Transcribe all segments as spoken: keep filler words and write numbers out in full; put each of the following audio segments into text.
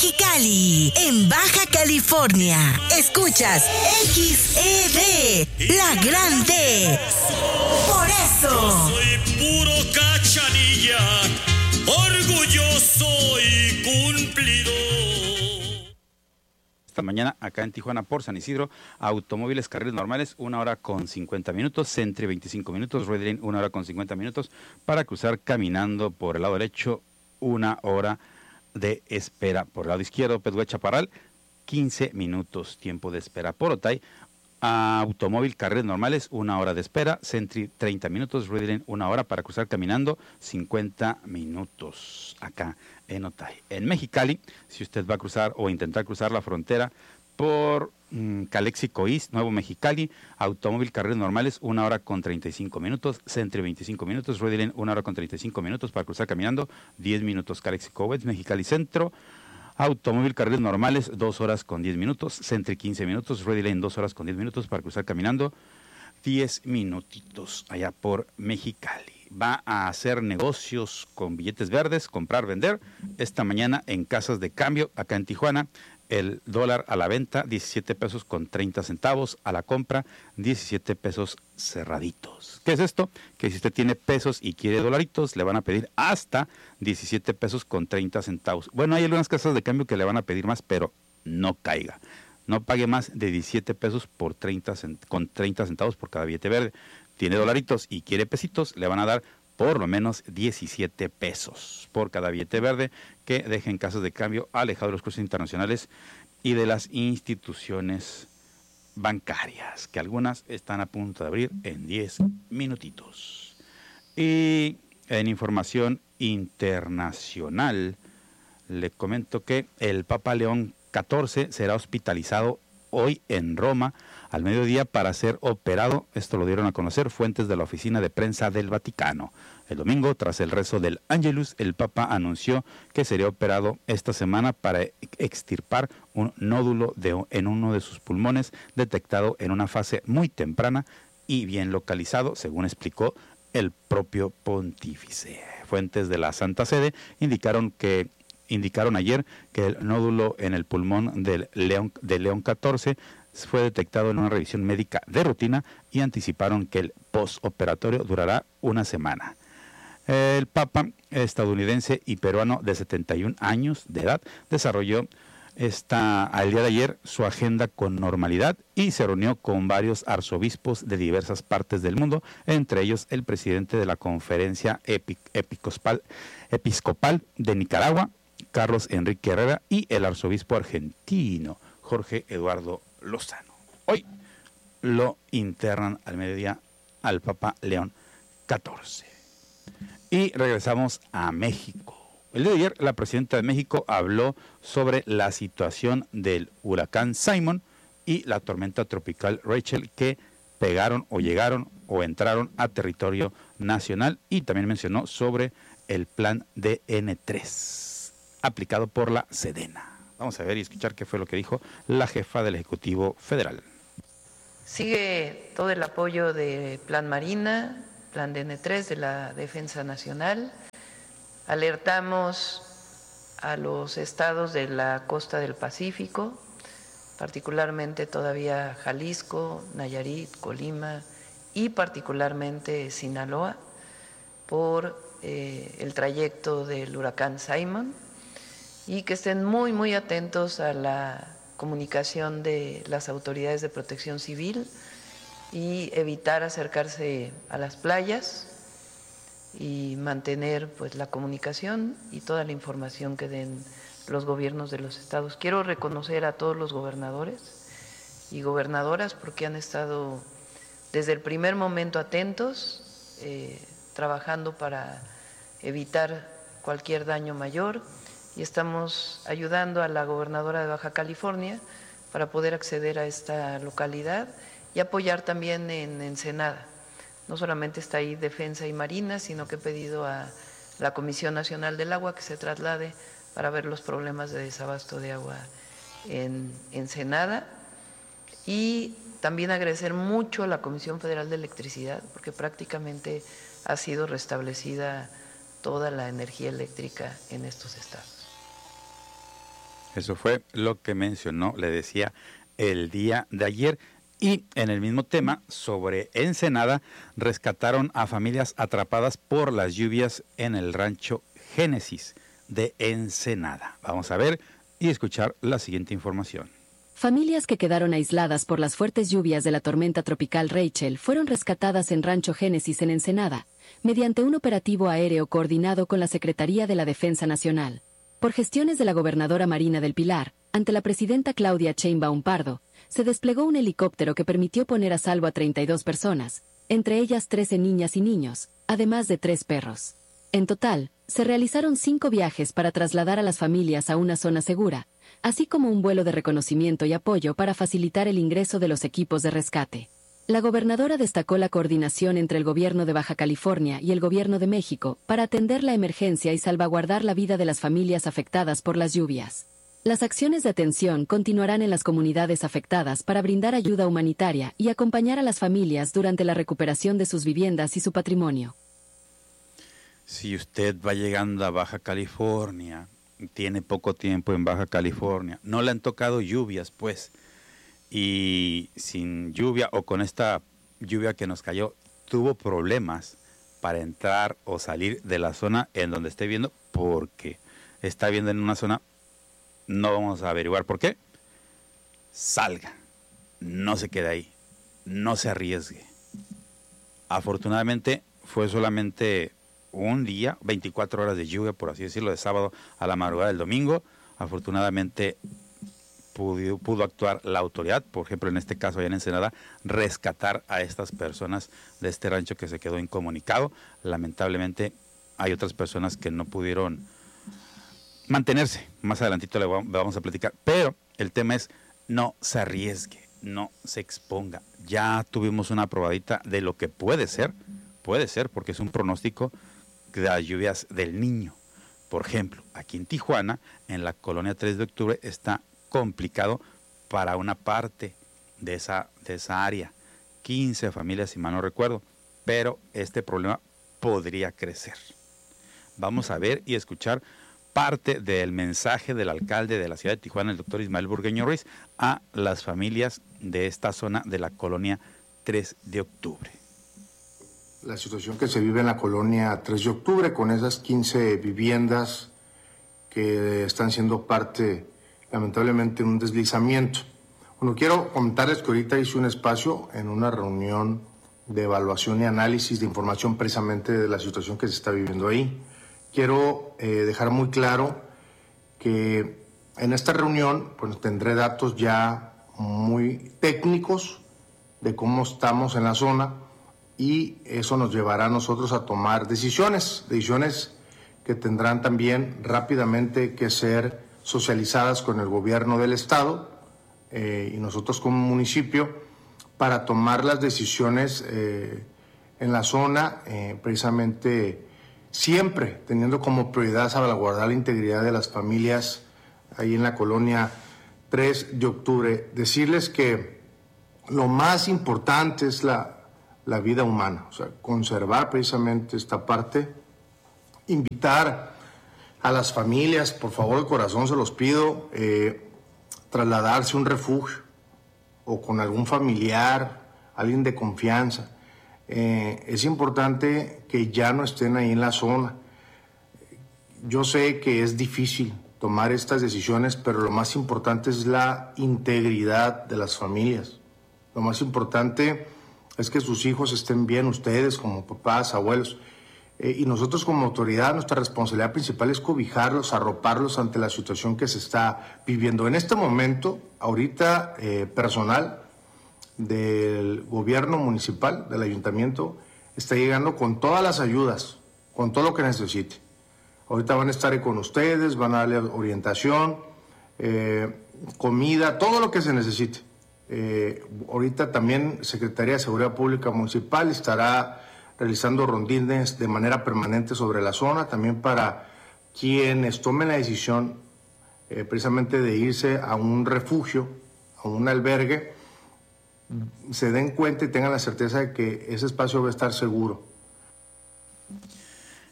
Mexicali, en Baja California. Escuchas X E D, la grande. Por eso. Yo soy puro cachanilla, orgulloso y cumplido. Esta mañana acá en Tijuana por San Isidro, automóviles, carriles normales, una hora con cincuenta minutos, Sentry veinticinco minutos, Red Lane una hora con cincuenta minutos, para cruzar caminando por el lado derecho, una hora de espera. Por el lado izquierdo, Pedro Chaparral, quince minutos, tiempo de espera. Por Otay, automóvil, carriles normales, una hora de espera, Sentry treinta minutos, Red Lane una hora para cruzar caminando, cincuenta minutos acá en Otay. En Mexicali, si usted va a cruzar o intentar cruzar la frontera por mmm, Calexico East, Nuevo Mexicali, automóvil, carriles normales, una hora con treinta y cinco minutos, Sentry veinticinco minutos, Red Lane una hora con treinta y cinco minutos para cruzar caminando, diez minutos. Calexico West, Mexicali Centro, automóvil, carriles normales, dos horas con diez minutos, Sentry quince minutos, Red Lane dos horas con diez minutos para cruzar caminando, diez minutitos allá por Mexicali. Va a hacer negocios con billetes verdes, comprar, vender. Esta mañana en casas de cambio, acá en Tijuana, el dólar a la venta, diecisiete pesos con treinta centavos, a la compra, diecisiete pesos cerraditos. ¿Qué es esto? Que si usted tiene pesos y quiere dolaritos, le van a pedir hasta diecisiete pesos con treinta centavos. Bueno, hay algunas casas de cambio que le van a pedir más, pero no caiga. No pague más de diecisiete pesos por treinta cent- con treinta centavos por cada billete verde. Tiene dolaritos y quiere pesitos, le van a dar por lo menos diecisiete pesos por cada billete verde que dejen casas de cambio alejado de los cruces internacionales y de las instituciones bancarias, que algunas están a punto de abrir en diez minutitos. Y en información internacional, le comento que el Papa León catorce será hospitalizado hoy en Roma al mediodía para ser operado. Esto lo dieron a conocer fuentes de la oficina de prensa del Vaticano. El domingo, tras el rezo del Angelus, el Papa anunció que sería operado esta semana para extirpar un nódulo de, en uno de sus pulmones detectado en una fase muy temprana y bien localizado, según explicó el propio pontífice. Fuentes de la Santa Sede indicaron que indicaron ayer que el nódulo en el pulmón del León, de León catorce fue detectado en una revisión médica de rutina y anticiparon que el postoperatorio durará una semana. El Papa estadounidense y peruano de setenta y un años de edad desarrolló esta, al día de ayer su agenda con normalidad y se reunió con varios arzobispos de diversas partes del mundo, entre ellos el presidente de la Conferencia Epic, Episcopal, Episcopal de Nicaragua, Carlos Enrique Herrera, y el arzobispo argentino, Jorge Eduardo Lozano. Hoy lo internan al mediodía al Papa León catorce. Y regresamos a México. El día de ayer la presidenta de México habló sobre la situación del huracán Simon y la tormenta tropical Rachel que pegaron o llegaron o entraron a territorio nacional, y también mencionó sobre el plan D N tres aplicado por la Sedena. Vamos a ver y escuchar qué fue lo que dijo la jefa del Ejecutivo Federal. Sigue todo el apoyo de Plan Marina, Plan D N tres de la Defensa Nacional. Alertamos a los estados de la costa del Pacífico, particularmente todavía Jalisco, Nayarit, Colima y particularmente Sinaloa, por eh, el trayecto del huracán Simon, y que estén muy, muy atentos a la comunicación de las autoridades de protección civil y evitar acercarse a las playas y mantener pues la comunicación y toda la información que den los gobiernos de los estados. Quiero reconocer a todos los gobernadores y gobernadoras porque han estado desde el primer momento atentos, eh, trabajando para evitar cualquier daño mayor, y estamos ayudando a la gobernadora de Baja California para poder acceder a esta localidad y apoyar también en Ensenada. No solamente está ahí Defensa y Marina, sino que he pedido a la Comisión Nacional del Agua que se traslade para ver los problemas de desabasto de agua en Ensenada, y también agradecer mucho a la Comisión Federal de Electricidad porque prácticamente ha sido restablecida toda la energía eléctrica en estos estados. Eso fue lo que mencionó, le decía, el día de ayer. Y en el mismo tema, sobre Ensenada, rescataron a familias atrapadas por las lluvias en el rancho Génesis de Ensenada. Vamos a ver y escuchar la siguiente información. Familias que quedaron aisladas por las fuertes lluvias de la tormenta tropical Rachel fueron rescatadas en Rancho Génesis en Ensenada, mediante un operativo aéreo coordinado con la Secretaría de la Defensa Nacional. Por gestiones de la gobernadora Marina del Pilar, ante la presidenta Claudia Sheinbaum Pardo, se desplegó un helicóptero que permitió poner a salvo a treinta y dos personas, entre ellas trece niñas y niños, además de tres perros. En total, se realizaron cinco viajes para trasladar a las familias a una zona segura, así como un vuelo de reconocimiento y apoyo para facilitar el ingreso de los equipos de rescate. La gobernadora destacó la coordinación entre el gobierno de Baja California y el gobierno de México para atender la emergencia y salvaguardar la vida de las familias afectadas por las lluvias. Las acciones de atención continuarán en las comunidades afectadas para brindar ayuda humanitaria y acompañar a las familias durante la recuperación de sus viviendas y su patrimonio. Si usted va llegando a Baja California, tiene poco tiempo en Baja California, no le han tocado lluvias, pues, y sin lluvia o con esta lluvia que nos cayó, tuvo problemas para entrar o salir de la zona en donde esté viendo, porque está viendo en una zona, no vamos a averiguar por qué, salga, no se quede ahí, no se arriesgue. Afortunadamente fue solamente un día, veinticuatro horas de lluvia, por así decirlo, de sábado a la madrugada del domingo. Afortunadamente pudo, pudo actuar la autoridad, por ejemplo, en este caso allá en Ensenada, rescatar a estas personas de este rancho que se quedó incomunicado. Lamentablemente hay otras personas que no pudieron mantenerse. Más adelantito le vamos a platicar, pero el tema es no se arriesgue, no se exponga. Ya tuvimos una probadita de lo que puede ser, puede ser porque es un pronóstico de las lluvias del Niño. Por ejemplo, aquí en Tijuana, en la colonia tres de octubre, está complicado para una parte de esa, de esa área. quince familias, si mal no recuerdo, pero este problema podría crecer. Vamos a ver y escuchar parte del mensaje del alcalde de la ciudad de Tijuana, el doctor Ismael Burgueño Ruiz, a las familias de esta zona de la colonia tres de octubre. La situación que se vive en la colonia tres de octubre con esas quince viviendas que están siendo parte, lamentablemente, de un deslizamiento. Bueno, quiero comentarles que ahorita hice un espacio en una reunión de evaluación y análisis de información precisamente de la situación que se está viviendo ahí. Quiero eh, dejar muy claro que en esta reunión pues, tendré datos ya muy técnicos de cómo estamos en la zona, y eso nos llevará a nosotros a tomar decisiones, decisiones que tendrán también rápidamente que ser socializadas con el gobierno del estado eh, y nosotros como municipio para tomar las decisiones eh, en la zona, eh, precisamente siempre teniendo como prioridad salvaguardar la integridad de las familias ahí en la colonia tres de octubre. Decirles que lo más importante es la la vida humana, o sea, conservar precisamente esta parte, invitar a las familias, por favor de corazón se los pido, eh, trasladarse a un refugio o con algún familiar, alguien de confianza. Eh, es importante que ya no estén ahí en la zona. Yo sé que es difícil tomar estas decisiones, pero lo más importante es la integridad de las familias. Lo más importante es que sus hijos estén bien, ustedes como papás, abuelos. Eh, y nosotros como autoridad, nuestra responsabilidad principal es cobijarlos, arroparlos ante la situación que se está viviendo. En este momento, ahorita, eh, personal del gobierno municipal, del ayuntamiento, está llegando con todas las ayudas, con todo lo que necesite. Ahorita van a estar ahí con ustedes, van a darle orientación, eh, comida, todo lo que se necesite. Eh, ahorita también Secretaría de Seguridad Pública Municipal estará realizando rondines de manera permanente sobre la zona, también para quienes tomen la decisión eh, precisamente de irse a un refugio, a un albergue, se den cuenta y tengan la certeza de que ese espacio va a estar seguro.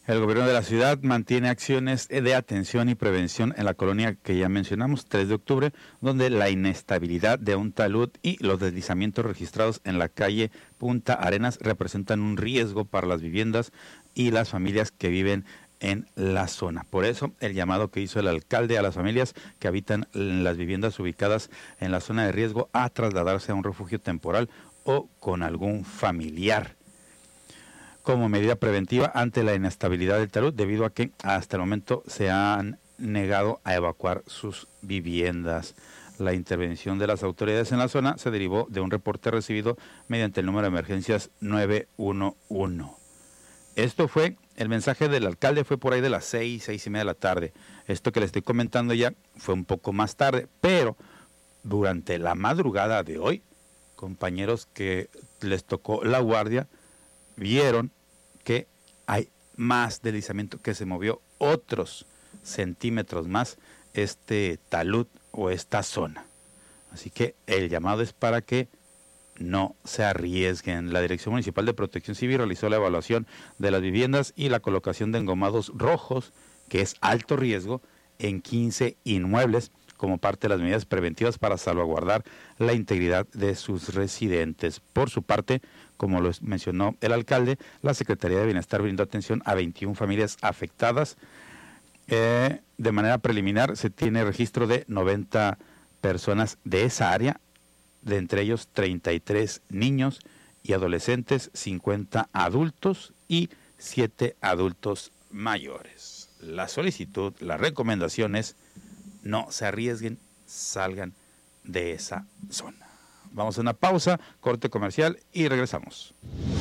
El gobierno de la ciudad mantiene acciones de atención y prevención en la colonia que ya mencionamos, tres de octubre, donde la inestabilidad de un talud y los deslizamientos registrados en la calle Punta Arenas representan un riesgo para las viviendas y las familias que viven en la zona. Por eso, el llamado que hizo el alcalde a las familias que habitan en las viviendas ubicadas en la zona de riesgo a trasladarse a un refugio temporal o con algún familiar, como medida preventiva ante la inestabilidad del talud, debido a que hasta el momento se han negado a evacuar sus viviendas. La intervención de las autoridades en la zona se derivó de un reporte recibido mediante el número de emergencias nueve uno uno. Esto fue, el mensaje del alcalde fue por ahí de las seis, seis y media de la tarde. Esto que le estoy comentando ya fue un poco más tarde, pero durante la madrugada de hoy, compañeros que les tocó la guardia vieron que hay más deslizamiento, que se movió otros centímetros más este talud o esta zona. Así que el llamado es para que no se arriesguen. La Dirección Municipal de Protección Civil realizó la evaluación de las viviendas y la colocación de engomados rojos, que es alto riesgo, en quince inmuebles, como parte de las medidas preventivas para salvaguardar la integridad de sus residentes. Por su parte, como lo mencionó el alcalde, la Secretaría de Bienestar brindó atención a veintiuna familias afectadas. Eh, de manera preliminar se tiene registro de noventa personas de esa área, de entre ellos treinta y tres niños y adolescentes, cincuenta adultos y siete adultos mayores. La solicitud, la recomendación es: no se arriesguen, salgan de esa zona. Vamos a una pausa, corte comercial y regresamos.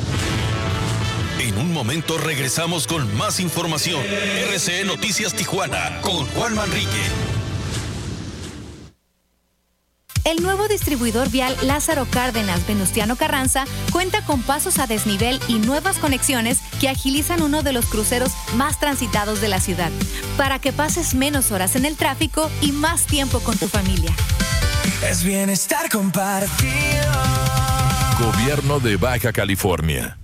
En un momento regresamos con más información. R C N Noticias Tijuana con Juan Manrique. El nuevo distribuidor vial Lázaro Cárdenas Venustiano Carranza cuenta con pasos a desnivel y nuevas conexiones que agilizan uno de los cruceros más transitados de la ciudad, para que pases menos horas en el tráfico y más tiempo con tu familia. Es bienestar compartido. Gobierno de Baja California.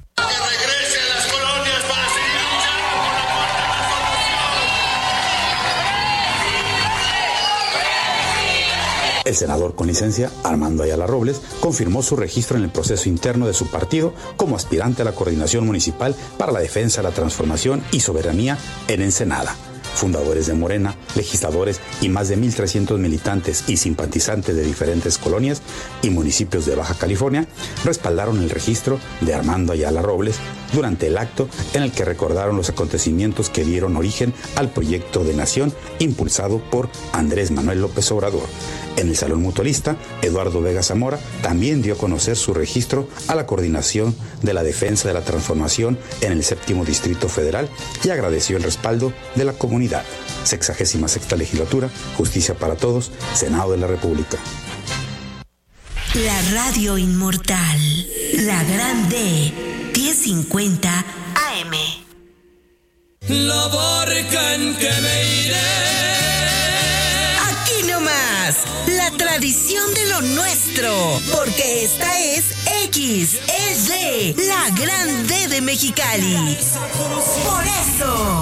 El senador con licencia, Armando Ayala Robles, confirmó su registro en el proceso interno de su partido como aspirante a la coordinación municipal para la defensa, la transformación y soberanía en Ensenada. Fundadores de Morena, legisladores y más de mil trescientos militantes y simpatizantes de diferentes colonias y municipios de Baja California respaldaron el registro de Armando Ayala Robles durante el acto en el que recordaron los acontecimientos que dieron origen al proyecto de nación impulsado por Andrés Manuel López Obrador. En el Salón Mutualista, Eduardo Vega Zamora también dio a conocer su registro a la coordinación de la defensa de la transformación en el séptimo Distrito Federal y agradeció el respaldo de la comunidad. Sexagésima sexta legislatura, Justicia para Todos, Senado de la República. La radio inmortal, la grande, diez cincuenta A M. La barca en que me iré. Aquí nomás, la tradición de lo nuestro, porque esta es X E D, la grande de Mexicali. Por eso.